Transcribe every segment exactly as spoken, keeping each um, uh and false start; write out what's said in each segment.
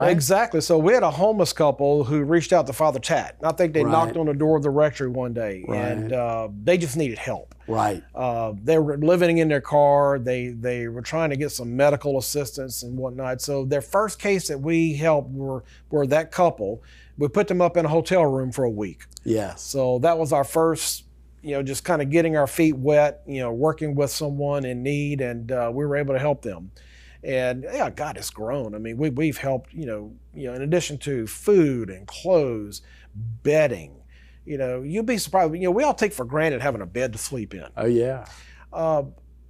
Exactly. So we had a homeless couple who reached out to Father Tat. I think they Right. knocked on the door of the rectory one day, Right. and uh, they just needed help. Right. Uh, they were living in their car. They they were trying to get some medical assistance and whatnot. So their first case that we helped were were that couple. We put them up in a hotel room for a week. Yes. So that was our first, you know, just kind of getting our feet wet, you know, working with someone in need, and uh, we were able to help them. And yeah, God, it's grown. I mean, we we've helped, you know, you know, in addition to food and clothes, bedding. You know, you'd be surprised. You know, we all take for granted having a bed to sleep in. Oh yeah. Uh,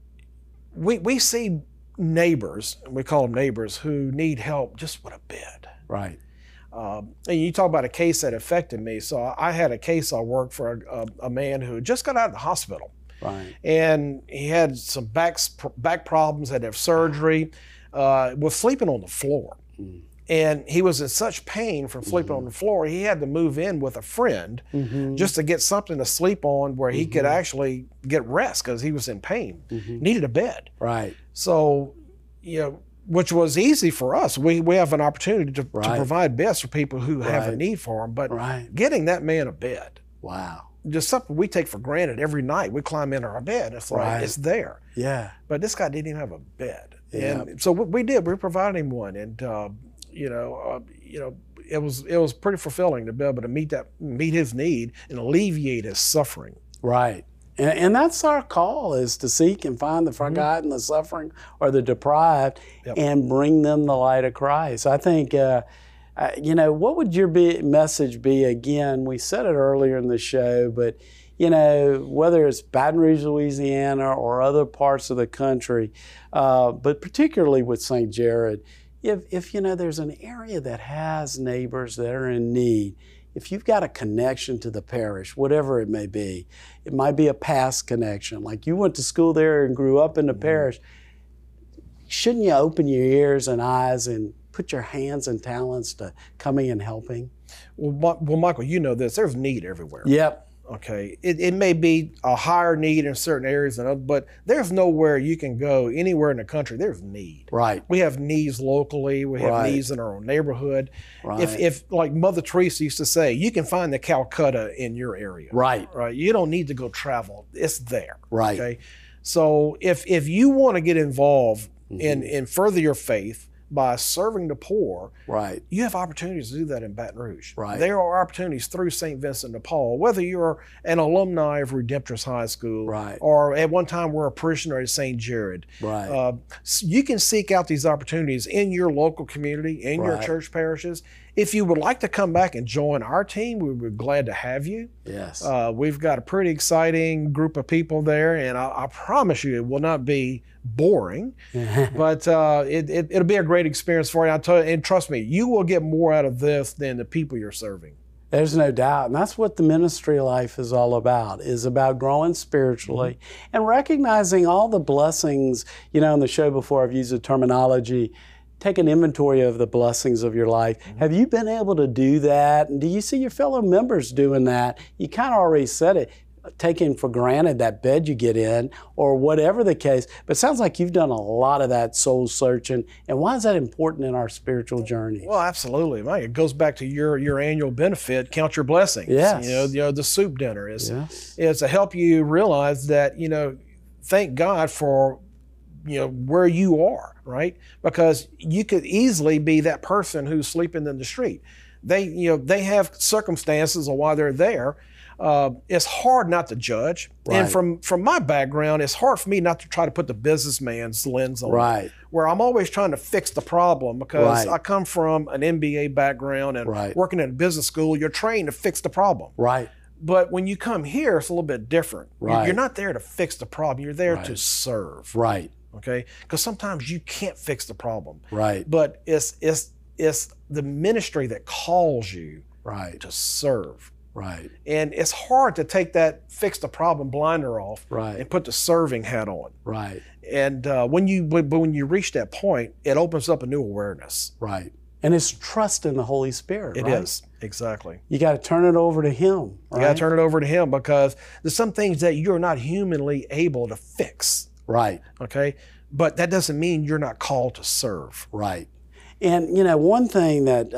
we we see neighbors, we call them neighbors, who need help just with a bed. Right. Um, and you talk about a case that affected me. So I had a case I worked for a, a, a man who just got out of the hospital. Right. And he had some back back problems, had to have surgery, uh, was sleeping on the floor. Mm. And he was in such pain from sleeping Mm-hmm. on the floor, he had to move in with a friend Mm-hmm. just to get something to sleep on where he Mm-hmm. could actually get rest because he was in pain, Mm-hmm. needed a bed. Right. So, you know, which was easy for us. We we have an opportunity to, Right. to provide beds for people who have a Right. need for them, but Right. getting that man a bed, Wow. just something we take for granted every night. We climb into our bed, it's like, Right. it's there. Yeah. But this guy didn't even have a bed. Yeah. And so what we did, we provided him one. And, uh, you know, uh, you know, it was it was pretty fulfilling to be able to meet that meet his need and alleviate his suffering. Right. And, and that's our call, is to seek and find the forgotten, the suffering, or the deprived, Yep. and bring them the light of Christ. I think, uh, uh, you know, what would your be, message be? Again, we said it earlier in the show, but, you know, whether it's Baton Rouge, Louisiana, or other parts of the country, uh, but particularly with Saint Jared, if, if, you know, there's an area that has neighbors that are in need, if you've got a connection to the parish, whatever it may be, it might be a past connection, like you went to school there and grew up in the parish, shouldn't you open your ears and eyes and put your hands and talents to coming and helping? Well, Ma- well, Michael, you know this. There's need everywhere. Yep. Okay, it, it may be a higher need in certain areas than others, but there's nowhere you can go anywhere in the country. There's need. Right. We have needs locally. We have Right. needs in our own neighborhood. Right. If, if, like Mother Teresa used to say, you can find the Calcutta in your area. Right. Right. You don't need to go travel. It's there. Right. Okay. So if if you want to get involved Mm-hmm. in in further your faith by serving the poor, Right. you have opportunities to do that in Baton Rouge. Right. There are opportunities through Saint Vincent de Paul, whether you're an alumni of Redemptorist High School, Right. or at one time were a parishioner at Saint Jared. Right. Uh, s- you can seek out these opportunities in your local community, in your Right. church parishes. If you would like to come back and join our team, we would be glad to have you. Yes. Uh, we've got a pretty exciting group of people there, and I, I promise you it will not be boring, but uh, it, it, it'll be a great experience for you. I tell you, and trust me, you will get more out of this than the people you're serving. There's no doubt. And that's what the ministry life is all about, is about growing spiritually Mm-hmm. and recognizing all the blessings. You know, in the show before I've used the terminology, take an inventory of the blessings of your life. Mm-hmm. Have you been able to do that? And do you see your fellow members doing that? You kind of already said it, taking for granted that bed you get in or whatever the case. But it sounds like you've done a lot of that soul searching. And why is that important in our spiritual journey? Well, absolutely. Mike, it goes back to your your annual benefit, count your blessings. Yes. You know, you know the soup dinner is Yes. is to help you realize that, you know, thank God for, you know, where you are, right? Because you could easily be that person who's sleeping in the street. They, you know, they have circumstances of why they're there. Uh, it's hard not to judge. Right. And from from my background, it's hard for me not to try to put the businessman's lens on it, Right. where I'm always trying to fix the problem because Right. I come from an M B A background and Right. working in a business school, you're trained to fix the problem. Right. But when you come here, it's a little bit different. You're- Right. You're not there to fix the problem. You're there Right. to serve. Right. Okay? Because sometimes you can't fix the problem. Right. But it's it's it's the ministry that calls you Right. to serve. Right. And it's hard to take that fix the problem blinder off Right. and put the serving hat on. Right. And uh, when you but when you reach that point, it opens up a new awareness. Right. And it's trust in the Holy Spirit. It right? is exactly. You got to turn it over to Him. You Right? got to turn it over to Him because there's some things that you're not humanly able to fix. Right. Okay, but that doesn't mean you're not called to serve. Right. And, you know, one thing that